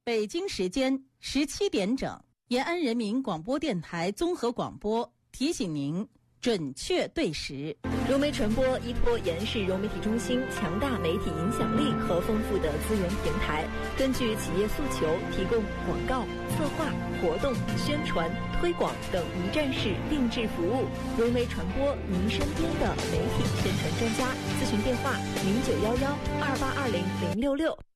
北京时间17点整，延安人民广播电台综合广播提醒您准确对时。 融媒传播依托延市融媒体中心强大媒体影响力和丰富的资源平台，根据企业诉求提供广告、策划、活动、宣传、推广等一站式定制服务。融媒传播，您身边的媒体宣传专家。咨询电话：091128200666。